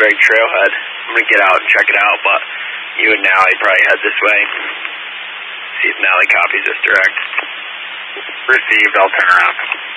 Woodbury Trailhead. I'm going to get out and check it out, but you and Nally probably head this way. See if Nally copies this direct. Received, I'll turn around.